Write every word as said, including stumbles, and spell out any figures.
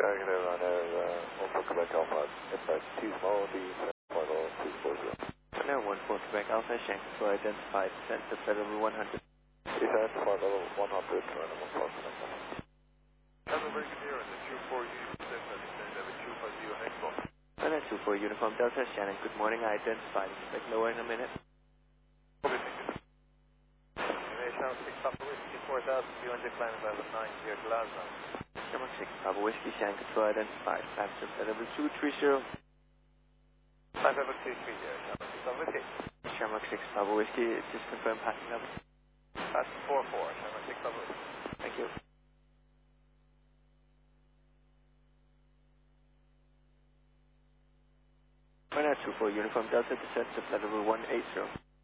Negative on air, uh, one four Quebec Alpha, impact T small, D seven point zero two four zero. No, one four Quebec Alpha, Shank two identified, sent to Flight level one hundred. Descent to flight level one hundred, random one four Quebec Alpha. Have a very good year on the two four Uniform Delta, descend level two five zero next block. Flight two four Uniform Delta, Shannon, good morning, identified, expect lower in a minute. Okay, thank you. Shannon six Papa Whiskey four thousand two hundred, climbing level nine zero Glasgow. Shamrock six Papa Whiskey, Shannon, two identified, passenger Flight level two three zero. Flight level two three zero, Shamrock six Papa Whiskey. Shamrock six Papa Whiskey, just confirm passing level. Pass four four, Shamrock six Papa Whiskey. Thank you. One two four Uniform Delta, descent to Flight level one eight zero.